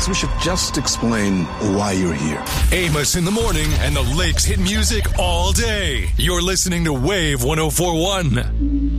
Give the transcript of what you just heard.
So we should just explain why you're here. Amos in the morning and the Lakes hit music all day. You're listening to Wave 104.1.